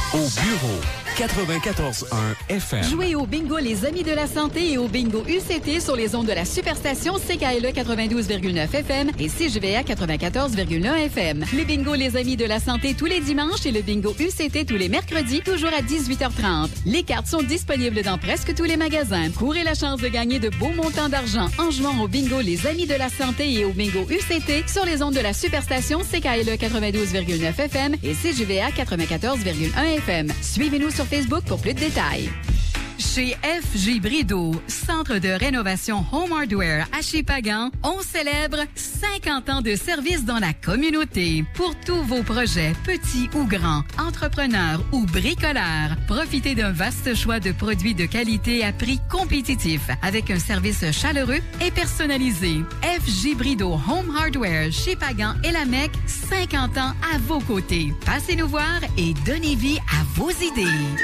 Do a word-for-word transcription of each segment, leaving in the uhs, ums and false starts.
Au bureau, quatre-vingt-quatorze un F M. Jouez au bingo Les Amis de la Santé et au bingo U C T sur les ondes de la Superstation C K L E quatre-vingt-douze virgule neuf F M et C J V A quatre-vingt-quatorze virgule un F M. Le bingo Les Amis de la Santé tous les dimanches et le bingo U C T tous les mercredis, toujours à dix-huit heures trente. Les cartes sont disponibles dans presque tous les magasins. Courez la chance de gagner de beaux montants d'argent en jouant au bingo Les Amis de la Santé et au bingo U C T sur les ondes de la Superstation C K L E quatre-vingt-douze virgule neuf F M et C J V A quatre-vingt-quatorze virgule un F M. Suivez-nous sur Facebook pour plus de détails. Chez F J Brideau, centre de rénovation Home Hardware à Shippagan, on célèbre cinquante ans de service dans la communauté. Pour tous vos projets, petits ou grands, entrepreneurs ou bricoleurs, profitez d'un vaste choix de produits de qualité à prix compétitif avec un service chaleureux et personnalisé. F J Brideau Home Hardware, Shippagan et la Mecque, cinquante ans à vos côtés. Passez nous voir et donnez vie à vos idées.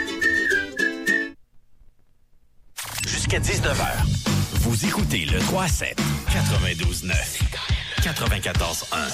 Jusqu'à dix-neuf heures, vous écoutez le trois sept quatre-vingt-douze neuf quatre-vingt-quatorze un.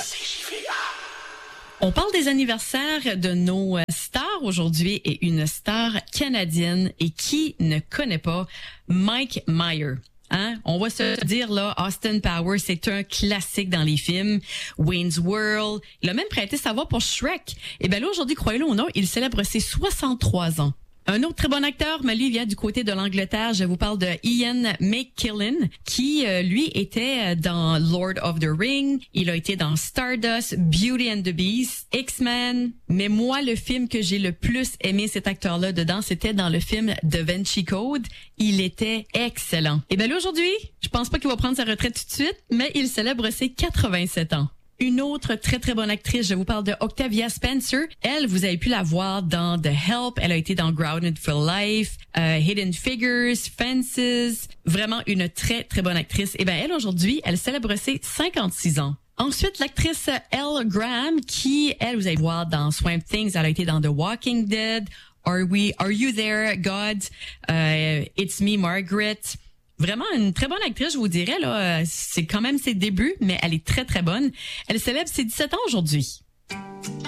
On parle des anniversaires de nos stars aujourd'hui et une star canadienne et qui ne connaît pas Mike Myers. Hein? On va se dire, là, Austin Powers, c'est un classique dans les films. Wayne's World. Il a même prêté sa voix pour Shrek. Et bien là, aujourd'hui, croyez-le ou non, il célèbre ses soixante-trois ans. Un autre très bon acteur, mais lui vient du côté de l'Angleterre. Je vous parle de Ian McKellen, qui, euh, lui, était dans Lord of the Ring. Il a été dans Stardust, Beauty and the Beast, X-Men. Mais moi, le film que j'ai le plus aimé cet acteur-là dedans, c'était dans le film Da Vinci Code. Il était excellent. Et bien là, aujourd'hui, je pense pas qu'il va prendre sa retraite tout de suite, mais il célèbre ses quatre-vingt-sept ans. Une autre très, très bonne actrice, je vous parle de Octavia Spencer. Elle, vous avez pu la voir dans The Help. Elle a été dans Grounded for Life, uh, Hidden Figures, Fences. Vraiment une très, très bonne actrice. Et bien, elle, aujourd'hui, elle célèbre ses cinquante-six ans. Ensuite, l'actrice Elle Graham, qui, elle, vous allez voir dans Swamp Things. Elle a été dans The Walking Dead, Are We, Are You There, God, uh, It's Me, Margaret. Vraiment une très bonne actrice, je vous dirais. Là, c'est quand même ses débuts, mais elle est très, très bonne. Elle célèbre ses dix-sept ans aujourd'hui.